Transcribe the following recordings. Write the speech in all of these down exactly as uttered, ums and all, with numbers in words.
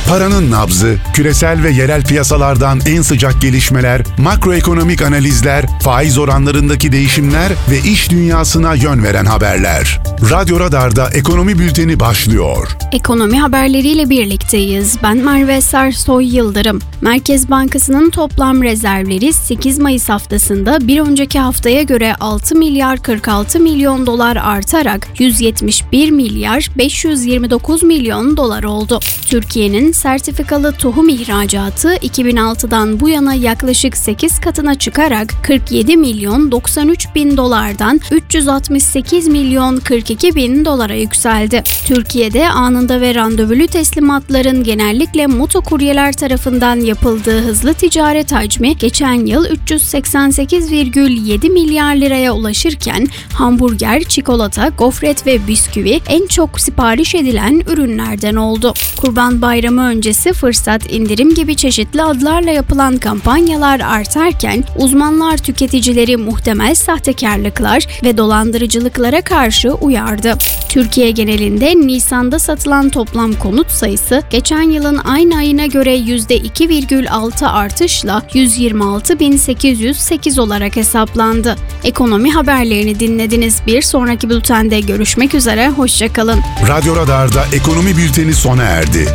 Paranın nabzı, küresel ve yerel piyasalardan en sıcak gelişmeler, makroekonomik analizler, faiz oranlarındaki değişimler ve iş dünyasına yön veren haberler. Radyo Radar'da Ekonomi Bülteni başlıyor. Ekonomi haberleriyle birlikteyiz. Ben Merve Sersoy Yıldırım. Merkez Bankası'nın toplam rezervleri sekiz Mayıs haftasında bir önceki haftaya göre altı milyar kırk altı milyon dolar artarak yüz yetmiş bir milyar beş yüz yirmi dokuz milyon dolar oldu. Türkiye'nin sertifikalı tohum ihracatı iki bin altıdan bu yana yaklaşık sekiz katına çıkarak kırk yedi milyon doksan üç bin dolardan üç yüz altmış sekiz milyon kırk iki bin dolara yükseldi. Türkiye'de anında ve randevulu teslimatların genellikle motokuryeler tarafından yapıldığı hızlı ticaret hacmi geçen yıl üç yüz seksen sekiz virgül yedi milyar liraya ulaşırken hamburger, çikolata, gofret ve bisküvi en çok sipariş edilen ürünlerden oldu. Kurban Bayramı öncesi fırsat indirim gibi çeşitli adlarla yapılan kampanyalar artarken uzmanlar tüketicileri muhtemel sahtekarlıklar ve dolandırıcılıklara karşı uyardı. Türkiye genelinde Nisan'da satılan toplam konut sayısı geçen yılın aynı ayına göre yüzde iki virgül altı artışla yüz yirmi altı bin sekiz yüz sekiz olarak hesaplandı. Ekonomi haberlerini dinlediniz. Bir sonraki bültende görüşmek üzere. Hoşça kalın. Radyo Radar'da Ekonomi Bülteni sona erdi.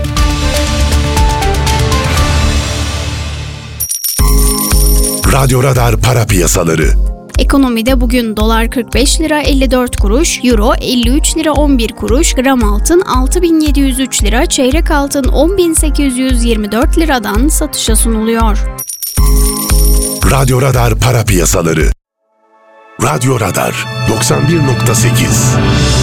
Radyo Radar para piyasaları. Ekonomide bugün dolar kırk beş lira elli dört kuruş, euro elli üç lira on bir kuruş, gram altın altı bin yedi yüz üç lira, çeyrek altın on bin sekiz yüz yirmi dört liradan satışa sunuluyor. Radyo Radar para piyasaları. Radyo Radar doksan bir nokta sekiz